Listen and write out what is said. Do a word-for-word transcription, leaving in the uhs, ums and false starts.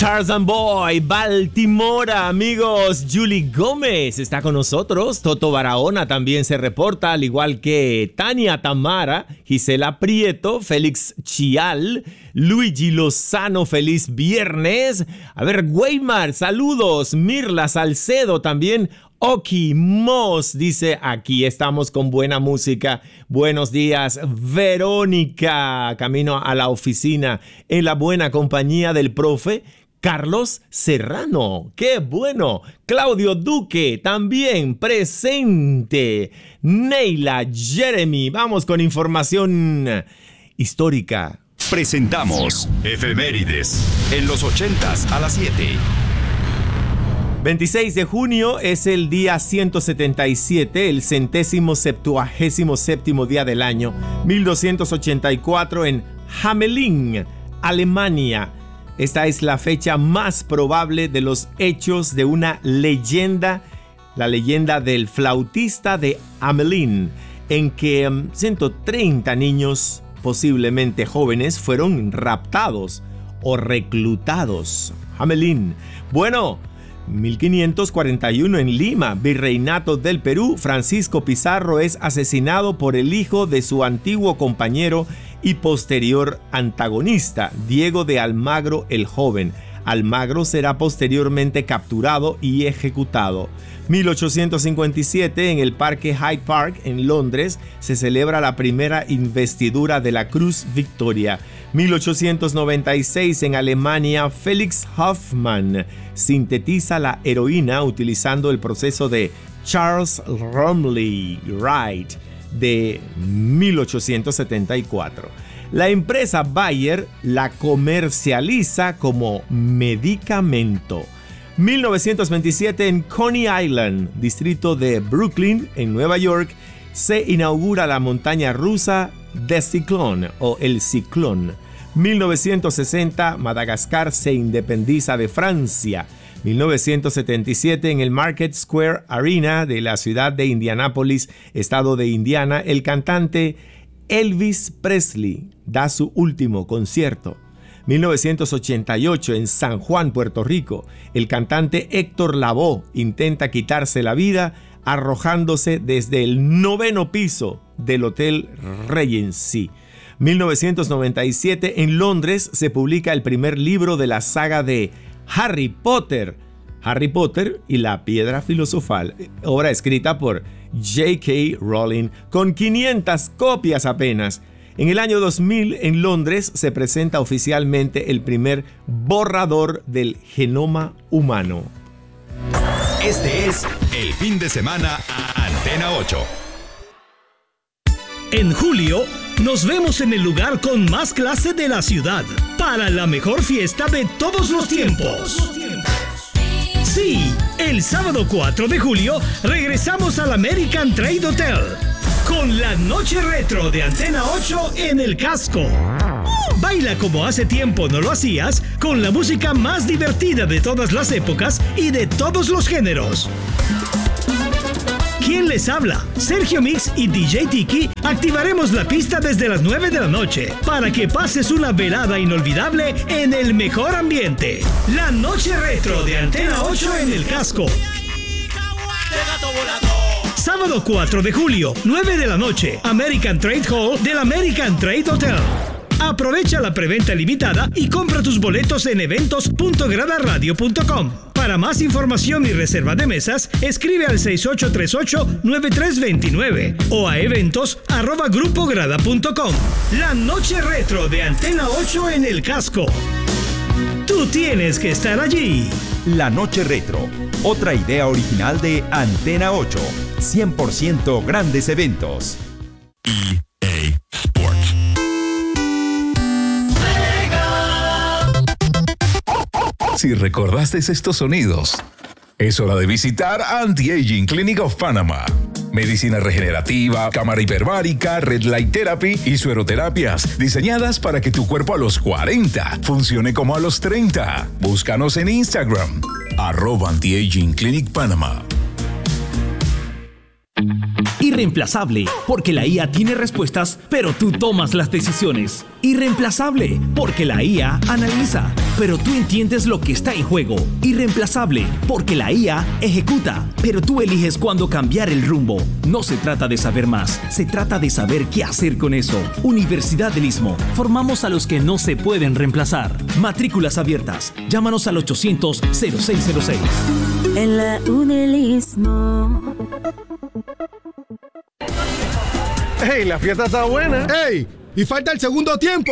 Tarzan Boy, Baltimore, amigos. Julie Gómez está con nosotros. Toto Barahona también se reporta, al igual que Tania Tamara, Gisela Prieto, Félix Chial, Luigi Lozano, feliz viernes. A ver, Weimar, saludos. Mirla Salcedo también. Oki Moss dice, aquí estamos con buena música. Buenos días, Verónica. Camino a la oficina en la buena compañía del profe Carlos Serrano. ¡Qué bueno! Claudio Duque también presente. Neila Jeremy. Vamos con información histórica. Presentamos Efemérides en los ochentas a las siete. veintiséis de junio es el día ciento setenta y siete, el centésimo septuagésimo séptimo día del año, mil doscientos ochenta y cuatro, en Hamelin, Alemania. Esta es la fecha más probable de los hechos de una leyenda, la leyenda del flautista de Hamelin, en que um, ciento treinta niños, posiblemente jóvenes, fueron raptados o reclutados. Hamelin. Bueno, mil quinientos cuarenta y uno en Lima, Virreinato del Perú, Francisco Pizarro es asesinado por el hijo de su antiguo compañero y posterior antagonista, Diego de Almagro el Joven. Almagro será posteriormente capturado y ejecutado. mil ochocientos cincuenta y siete, en el Parque Hyde Park, en Londres, se celebra la primera investidura de la Cruz Victoria. mil ochocientos noventa y seis, en Alemania, Felix Hoffmann sintetiza la heroína utilizando el proceso de Charles Rumley Wright de mil ochocientos setenta y cuatro. La empresa Bayer la comercializa como medicamento. mil novecientos veintisiete, en Coney Island, distrito de Brooklyn, en Nueva York, se inaugura la montaña rusa de Ciclón o el Ciclón. mil novecientos sesenta, Madagascar se independiza de Francia. mil novecientos setenta y siete, en el Market Square Arena de la ciudad de Indianápolis, estado de Indiana, el cantante Elvis Presley da su último concierto. mil novecientos ochenta y ocho, en San Juan, Puerto Rico, el cantante Héctor Lavoe intenta quitarse la vida arrojándose desde el noveno piso del Hotel Regency. mil novecientos noventa y siete, en Londres, se publica el primer libro de la saga de Harry Potter, Harry Potter y la Piedra Filosofal, obra escrita por J K Rowling, con quinientas copias apenas. En el año dos mil, en Londres, se presenta oficialmente el primer borrador del genoma humano. Este es el fin de semana a Antena ocho. En julio, nos vemos en el lugar con más clase de la ciudad para la mejor fiesta de todos los tiempos. Sí, el sábado cuatro de julio regresamos al American Trade Hotel con la noche retro de Antena ocho en el casco. Baila como hace tiempo no lo hacías con la música más divertida de todas las épocas y de todos los géneros. ¿Quién les habla? Sergio Mix y D J Tiki activaremos la pista desde las nueve de la noche para que pases una velada inolvidable en el mejor ambiente. La noche retro de Antena ocho en el casco. Sábado cuatro de julio, nueve de la noche, American Trade Hall del American Trade Hotel. Aprovecha la preventa limitada y compra tus boletos en eventos punto grada radio punto com. Para más información y reserva de mesas, escribe al seis ocho tres ocho nueve tres dos nueve o a eventos arroba grupo grada punto com. La noche retro de Antena ocho en el casco. Tú tienes que estar allí. La noche retro, otra idea original de Antena ocho. cien por ciento grandes eventos. E A Sports. Si recordaste estos sonidos, es hora de visitar Anti-Aging Clinic of Panama. Medicina regenerativa, cámara hiperbárica, red light therapy y sueroterapias diseñadas para que tu cuerpo a los cuarenta funcione como a los treinta. Búscanos en Instagram, arroba Anti-Aging Clinic Panama. Y Irreemplazable, porque la I A tiene respuestas, pero tú tomas las decisiones. Irreemplazable, porque la I A analiza, pero tú entiendes lo que está en juego. Irreemplazable, porque la I A ejecuta, pero tú eliges cuándo cambiar el rumbo. No se trata de saber más, se trata de saber qué hacer con eso. Universidad del Istmo, formamos a los que no se pueden reemplazar. Matrículas abiertas, llámanos al ochocientos cero seis cero seis. En la U del Istmo. ¡Ey, la fiesta está buena! ¡Ey! Y falta el segundo tiempo.